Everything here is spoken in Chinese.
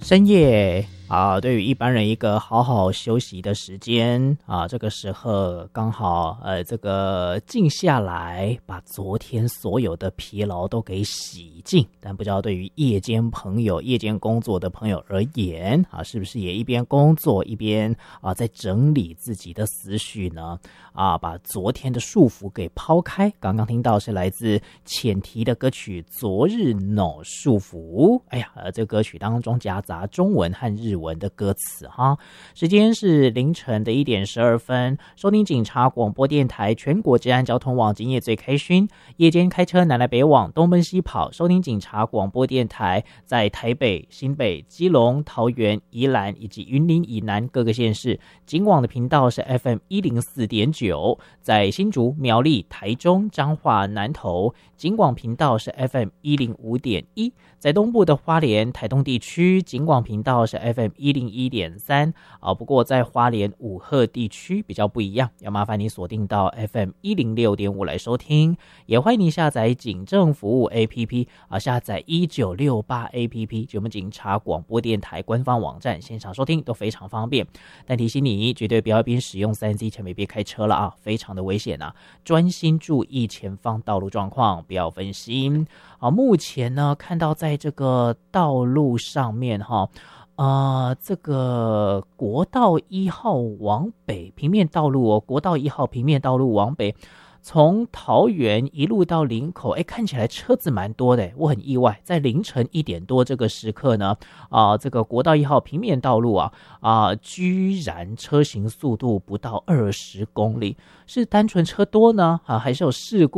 深夜对于一般人一个好好休息的时间这个时候刚好这个静下来，把昨天所有的疲劳都给洗净。但不知道对于夜间朋友、夜间工作的朋友而言是不是也一边工作一边在整理自己的思绪呢？把昨天的束缚给抛开。刚刚听到是来自浅提的歌曲《昨日 no 束缚》。这歌曲当中夹杂中文和日文的歌词哈。时间是凌晨的1点12分，收听警察广播电台全国治安交通网，今夜最开勋，夜间开车南来北往，东奔西跑，收听警察广播电台，在台北、新北、基隆、桃园、宜兰以及云林以南各个县市，警广的频道是 FM 104.9，在新竹、苗栗、台中、彰化、南投，警广频道是 FM 105.1，在东部的花莲、台东地区，警广频道是 FM 101.3。不过在花莲五鹤地区比较不一样，要麻烦你锁定到 FM 106.5来收听。也欢迎你下载警政服务 APP，下载1968 APP， 就我们警察广播电台官方网站，现场收听都非常方便。但提醒你，绝对不要一边使用 3C 前面别开车了非常的危险专心注意前方道路状况，不要分心。目前呢，看到在这个道路上面这个国道1号往北平面道路国道1号平面道路往北，从桃园一路到林口，看起来车子蛮多的，我很意外，在凌晨1点多这个时刻呢，这个国道1号平面道路居然车行速度不到20公里，是单纯车多呢还是有事故